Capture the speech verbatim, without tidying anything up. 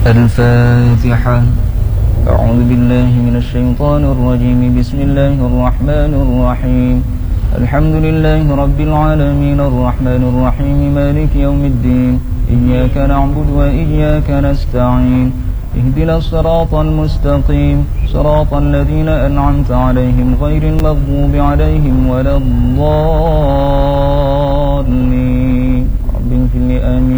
الفاتحة. أعوذ بالله من الشيطان الرجيم. بسم الله الرحمن الرحيم. الحمد لله رب العالمين الرحمن الرحيم مالك يوم الدين. إياك نعبد وإياك نستعين. اهدنا الصراط المستقيم صراط الذين أنعمت عليهم غير المغضوب عليهم ولا الضالين. رب اغفر لي آمين.